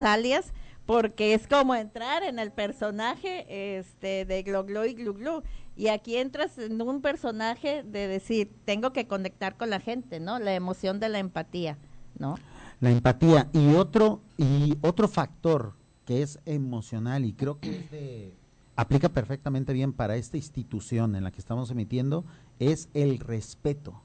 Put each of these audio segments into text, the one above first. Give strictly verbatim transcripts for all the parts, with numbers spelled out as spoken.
alias, porque es como entrar en el personaje este de Glo Glo y Glu Glu, y aquí entras en un personaje de decir, tengo que conectar con la gente, ¿no? La emoción de la empatía, ¿no? La empatía y otro y otro factor que es emocional y creo que es de aplica perfectamente bien para esta institución en la que estamos emitiendo es el respeto,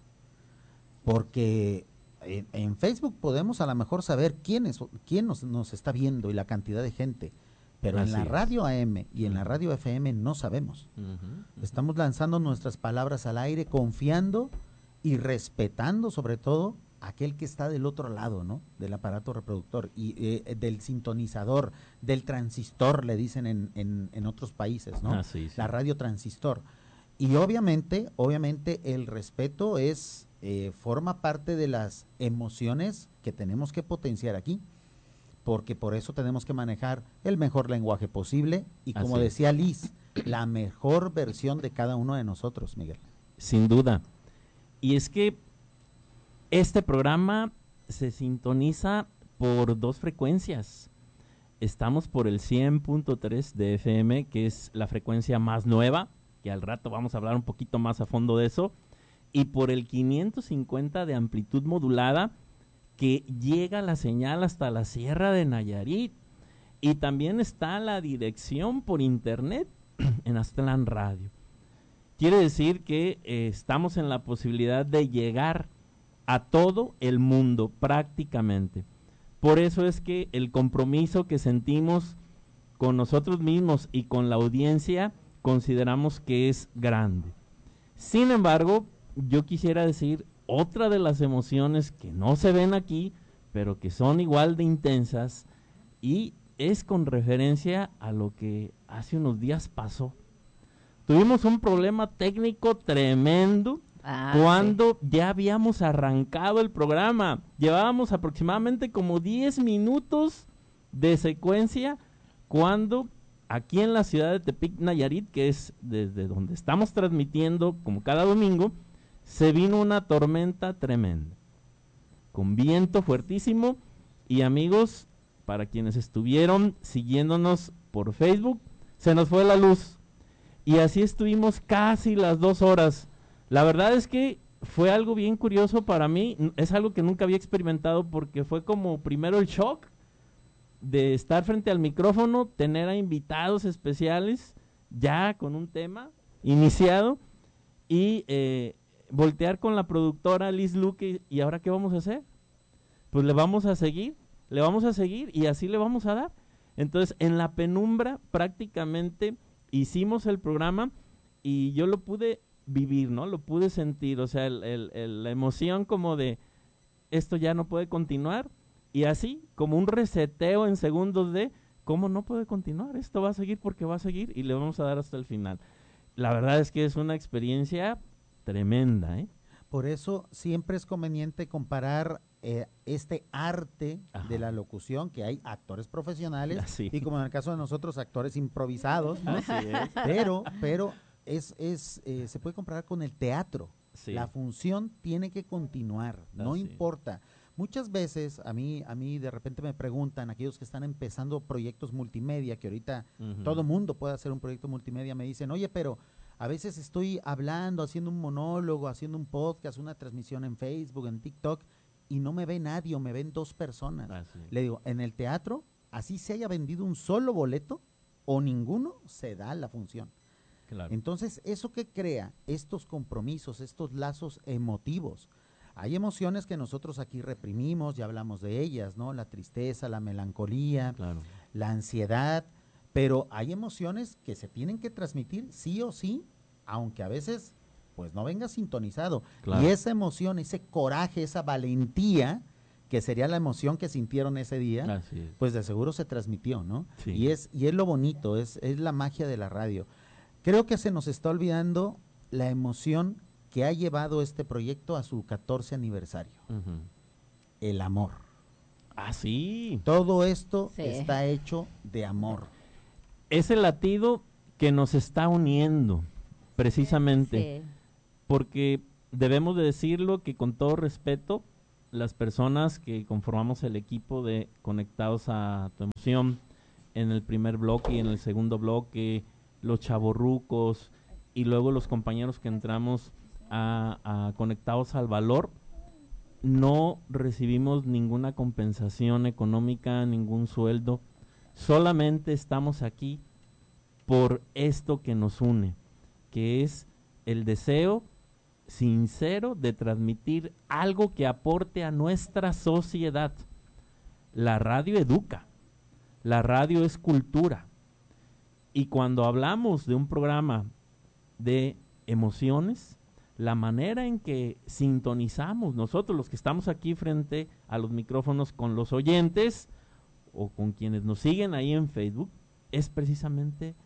porque en, en Facebook podemos a lo mejor saber quién es quién nos, nos está viendo y la cantidad de gente, pero en Así la es. radio A M y en la Ujú. radio F M no sabemos. Ujú, ujú. Estamos lanzando nuestras palabras al aire, confiando y respetando sobre todo aquel que está del otro lado, ¿no? Del aparato reproductor y eh, del sintonizador, del transistor, le dicen en, en, en otros países, ¿no? Ah, sí, sí. La radio transistor. Y obviamente, obviamente el respeto es, eh, forma parte de las emociones que tenemos que potenciar aquí, porque por eso tenemos que manejar el mejor lenguaje posible y como Así es. decía Liz, la mejor versión de cada uno de nosotros, Miguel. Sin duda. Y es que este programa se sintoniza por dos frecuencias. Estamos por el cien punto tres de F M, que es la frecuencia más nueva, que al rato vamos a hablar un poquito más a fondo de eso, y por el quinientos cincuenta de amplitud modulada, que llega la señal hasta la Sierra de Nayarit. Y también está la dirección por internet en Aztlán Radio. Quiere decir que eh, estamos en la posibilidad de llegar a todo el mundo prácticamente. Por eso es que el compromiso que sentimos con nosotros mismos y con la audiencia consideramos que es grande. Sin embargo, yo quisiera decir otra de las emociones que no se ven aquí, pero que son igual de intensas, y es con referencia a lo que hace unos días pasó. Tuvimos un problema técnico tremendo Ah, cuando sí. ya habíamos arrancado el programa. Llevábamos aproximadamente como diez minutos de secuencia cuando aquí en la ciudad de Tepic, Nayarit, que es desde donde estamos transmitiendo como cada domingo, se vino una tormenta tremenda, con viento fuertísimo. Y amigos, para quienes estuvieron siguiéndonos por Facebook, se nos fue la luz. Y así estuvimos casi las dos horas. La verdad es que fue algo bien curioso para mí. Es algo que nunca había experimentado porque fue como primero el shock de estar frente al micrófono, tener a invitados especiales ya con un tema iniciado y eh, voltear con la productora Liz Luque. ¿Y ahora qué vamos a hacer? Pues le vamos a seguir, le vamos a seguir y así le vamos a dar. Entonces, en la penumbra prácticamente hicimos el programa y yo lo pude vivir, ¿no? Lo pude sentir, o sea, el, el, el, la emoción como de esto ya no puede continuar, y así como un reseteo en segundos de cómo no puede continuar, esto va a seguir porque va a seguir y le vamos a dar hasta el final. La verdad es que es una experiencia tremenda, ¿eh? Por eso siempre es conveniente comparar eh, este arte Ajá. de la locución, que hay actores profesionales Así. y como en el caso de nosotros, actores improvisados, ¿no? Así es. Pero, pero es, es eh, se puede comparar con el teatro. Sí. La función tiene que continuar, no Así. importa. Muchas veces a mí, a mí de repente me preguntan, aquellos que están empezando proyectos multimedia, que ahorita Uh-huh. todo mundo puede hacer un proyecto multimedia, me dicen, oye, pero a veces estoy hablando, haciendo un monólogo, haciendo un podcast, una transmisión en Facebook, en TikTok, y no me ve nadie o me ven dos personas. Así. Le digo, en el teatro, así se haya vendido un solo boleto o ninguno, se da la función. Claro. Entonces, ¿eso qué crea? Estos compromisos, estos lazos emotivos. Hay emociones que nosotros aquí reprimimos, ya hablamos de ellas, ¿no? La tristeza, la melancolía, Claro. la ansiedad, pero hay emociones que se tienen que transmitir sí o sí, aunque a veces pues no venga sintonizado. Claro. Y esa emoción, ese coraje, esa valentía, que sería la emoción que sintieron ese día, Así es. pues de seguro se transmitió, ¿no? Sí. Y es y es lo bonito, es, es la magia de la radio. Creo que se nos está olvidando la emoción que ha llevado este proyecto a su catorce aniversario. Uh-huh. El amor. Ah, sí. Todo esto Sí. está hecho de amor. Es el latido que nos está uniendo, precisamente. Sí. Porque debemos de decirlo que con todo respeto, las personas que conformamos el equipo de Conectados a tu Emoción, en el primer bloque y en el segundo bloque, los chavorrucos y luego los compañeros que entramos a, a Conectados al Valor, no recibimos ninguna compensación económica, ningún sueldo, solamente estamos aquí por esto que nos une, que es el deseo sincero de transmitir algo que aporte a nuestra sociedad. La radio educa, la radio es cultura, y cuando hablamos de un programa de emociones, la manera en que sintonizamos nosotros los que estamos aquí frente a los micrófonos con los oyentes o con quienes nos siguen ahí en Facebook, es precisamente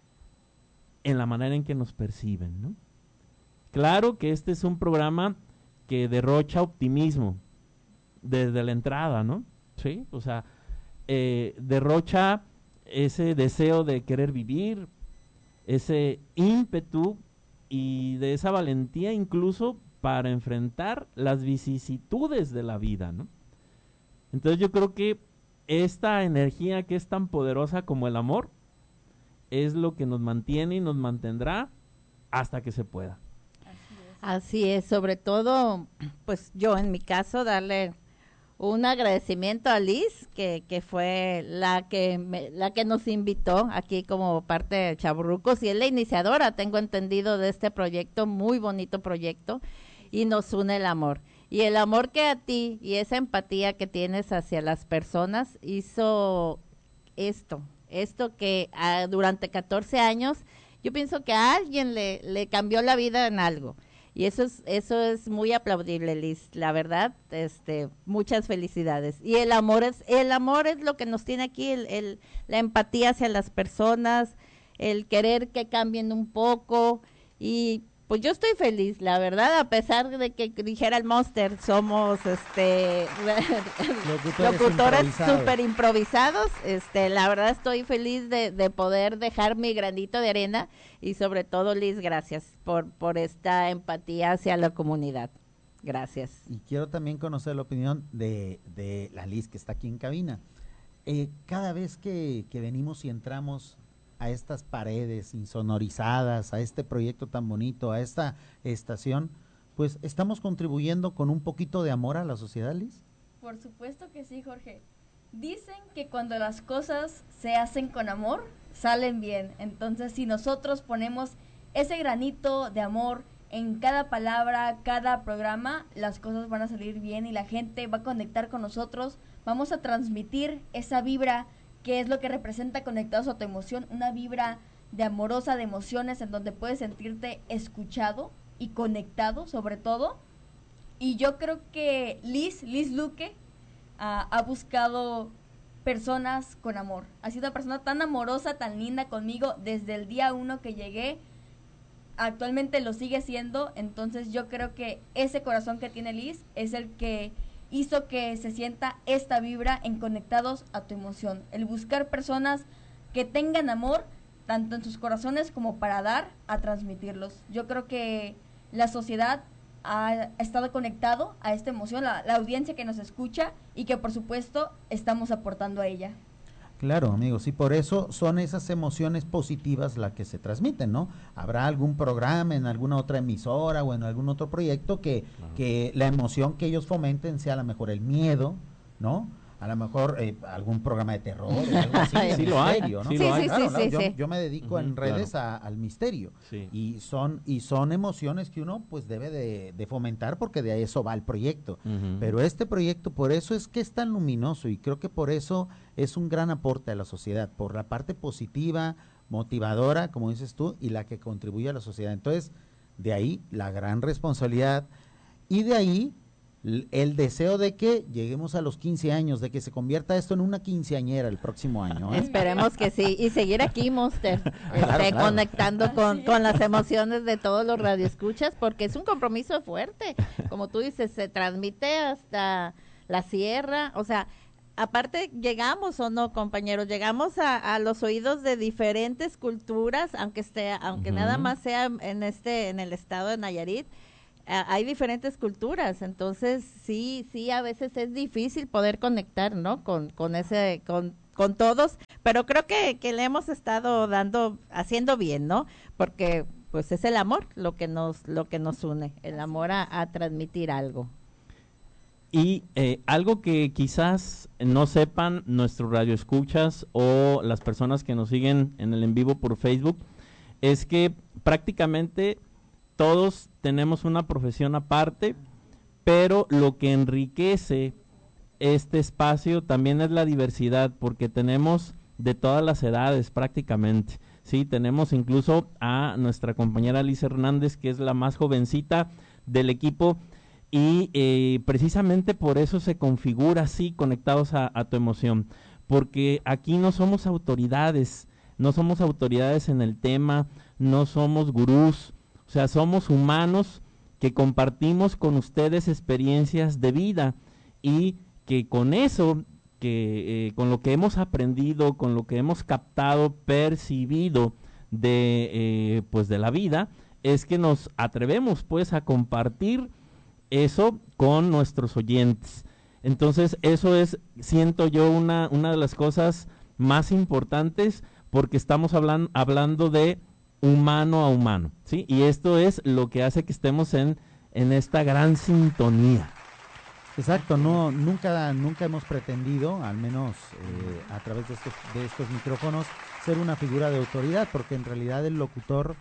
en la manera en que nos perciben, ¿no? Claro que este es un programa que derrocha optimismo desde la entrada, ¿no? Sí, o sea, eh, derrocha ese deseo de querer vivir, ese ímpetu y de esa valentía incluso para enfrentar las vicisitudes de la vida, ¿no? Entonces yo creo que esta energía que es tan poderosa como el amor es lo que nos mantiene y nos mantendrá hasta que se pueda. Así es, sobre todo, pues yo en mi caso darle un agradecimiento a Liz, que, que fue la que me, la que nos invitó aquí como parte de Chavorrucos, y es la iniciadora, tengo entendido, de este proyecto, muy bonito proyecto, y nos une el amor. Y el amor que a ti y esa empatía que tienes hacia las personas hizo esto, esto que uh, durante catorce años, yo pienso que a alguien le, le cambió la vida en algo. Y eso es eso es muy aplaudible, Liz, la verdad, este, muchas felicidades. Y el amor es el amor es lo que nos tiene aquí, el, el la empatía hacia las personas, el querer que cambien un poco, y pues yo estoy feliz, la verdad, a pesar de que dijera el Monster, somos este locutores, locutores súper improvisados, este, la verdad estoy feliz de, de poder dejar mi granito de arena, y sobre todo, Liz, gracias por, por esta empatía hacia la comunidad. Gracias. Y quiero también conocer la opinión de, de la Liz que está aquí en cabina. Eh, cada vez que, que venimos y entramos a estas paredes insonorizadas, a este proyecto tan bonito, a esta estación, pues estamos contribuyendo con un poquito de amor a la sociedad, Liz. Por supuesto que sí, Jorge. Dicen que cuando las cosas se hacen con amor, salen bien. Entonces, si nosotros ponemos ese granito de amor en cada palabra, cada programa, las cosas van a salir bien y la gente va a conectar con nosotros. Vamos a transmitir esa vibra que es lo que representa Conectados a tu Emoción, una vibra de amorosa, de emociones, en donde puedes sentirte escuchado y conectado, sobre todo. Y yo creo que Liz, Liz Luque, uh, ha buscado personas con amor. Ha sido una persona tan amorosa, tan linda conmigo desde el día uno que llegué. Actualmente lo sigue siendo. Entonces yo creo que ese corazón que tiene Liz es el que hizo que se sienta esta vibra en Conectados a tu Emoción. El buscar personas que tengan amor, tanto en sus corazones como para dar, a transmitirlos. Yo creo que la sociedad ha estado conectado a esta emoción, la, la audiencia que nos escucha, y que por supuesto estamos aportando a ella. Claro, amigos, y por eso son esas emociones positivas las que se transmiten, ¿no? Habrá algún programa en alguna otra emisora o en algún otro proyecto que, claro, que la emoción que ellos fomenten sea a lo mejor el miedo, ¿no? A lo mejor eh, algún programa de terror o algo así. Sí, lo hay, misterio, ¿no? sí, sí, lo hay. sí, Claro, sí, claro, sí, yo, sí. yo me dedico Uh-huh, en redes claro. a, al misterio, Sí. y son y son emociones que uno pues debe de, de fomentar, porque de eso va el proyecto. Uh-huh. Pero este proyecto, por eso es que es tan luminoso, y creo que por eso es un gran aporte a la sociedad, por la parte positiva, motivadora, como dices tú, y la que contribuye a la sociedad. Entonces, de ahí la gran responsabilidad, y de ahí l- el deseo de que lleguemos a los quince años, de que se convierta esto en una quinceañera el próximo año, ¿eh? Esperemos que sí, y seguir aquí, Monster, este, Claro, claro. conectando con, Así con es. las emociones de todos los radioescuchas, porque es un compromiso fuerte, como tú dices, se transmite hasta la sierra, o sea, aparte llegamos o no, compañeros, llegamos a, a los oídos de diferentes culturas, aunque esté, aunque Ujú. nada más sea en este, en el estado de Nayarit. a- hay diferentes culturas, entonces sí, sí, a veces es difícil poder conectar, ¿no? Con, con ese, con, con todos, pero creo que, que le hemos estado dando, haciendo bien, ¿no? Porque pues es el amor lo que nos, lo que nos une, el amor a, a transmitir algo. Y eh, algo que quizás no sepan nuestros radioescuchas o las personas que nos siguen en el en vivo por Facebook, es que prácticamente todos tenemos una profesión aparte, pero lo que enriquece este espacio también es la diversidad, porque tenemos de todas las edades prácticamente. Sí, tenemos incluso a nuestra compañera Liz Hernández, que es la más jovencita del equipo, y eh, precisamente por eso se configura así, Conectados a, a tu emoción, porque aquí no somos autoridades, no somos autoridades en el tema, no somos gurús, o sea, somos humanos que compartimos con ustedes experiencias de vida y que con eso, que eh, con lo que hemos aprendido, con lo que hemos captado, percibido de eh, pues de la vida, es que nos atrevemos pues a compartir eso con nuestros oyentes. Entonces, eso es, siento yo, una, una de las cosas más importantes, porque estamos hablan, hablando de humano a humano, ¿sí? Y esto es lo que hace que estemos en, en esta gran sintonía. Exacto, no, nunca, nunca hemos pretendido, al menos eh, a través de estos, de estos micrófonos, ser una figura de autoridad, porque en realidad el locutor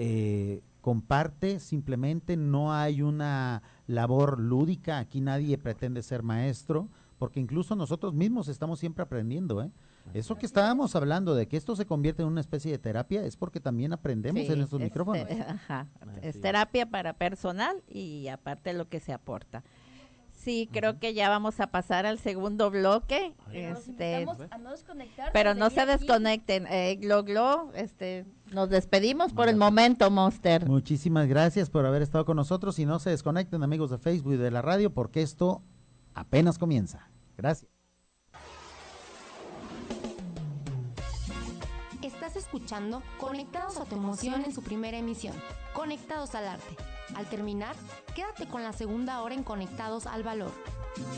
eh, comparte, simplemente no hay una labor lúdica, aquí nadie pretende ser maestro, porque incluso nosotros mismos estamos siempre aprendiendo, ¿eh? Eso que estábamos hablando de que esto se convierte en una especie de terapia es porque también aprendemos Sí, en estos es, micrófonos. eh, ajá, es Así terapia para personal y aparte lo que se aporta. Sí, creo que ya vamos a pasar al segundo bloque. Los Este, invitamos a no desconectarse, pero a no seguir se aquí. desconecten. Eh, Glo Glo, este, nos despedimos por el momento, Monster. Muchísimas gracias por haber estado con nosotros y no se desconecten, amigos de Facebook y de la radio, porque esto apenas comienza. Gracias. Estás escuchando Conectados a tu emoción en su primera emisión, Conectados al arte. Al terminar, quédate con la segunda hora en Conectados al valor.